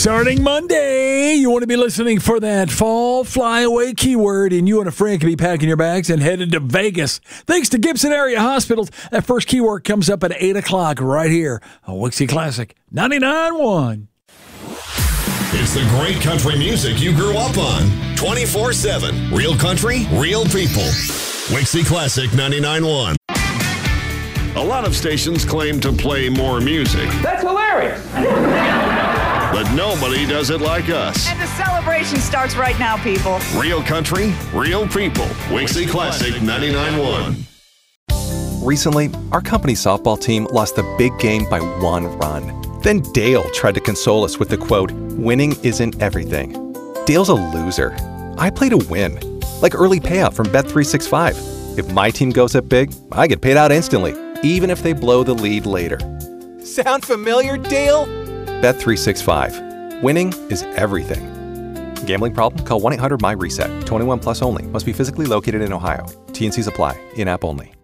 Starting Monday, you want to be listening for that fall flyaway keyword, and you and a friend can be packing your bags and headed to Vegas. Thanks to Gibson Area Hospitals, that first keyword comes up at 8 o'clock right here on Wixie Classic 99.1. It's the great country music you grew up on. 24/7. Real country, real people. Wixie Classic 99.1. A lot of stations claim to play more music. That's hilarious. But nobody does it like us. And the celebration starts right now, people. Real country, real people. Wixie Classic 99.1. Recently, our company softball team lost the big game by 1 run. Then Dale tried to console us with the quote, "Winning isn't everything." Dale's a loser. I play to win, like early payout from Bet365. If my team goes up big, I get paid out instantly, even if they blow the lead later. Sound familiar, Dale? Bet365. Winning is everything. Gambling problem? Call 1-800-MY-RESET. 21 plus only. Must be physically located in Ohio. T&Cs apply. In-app only.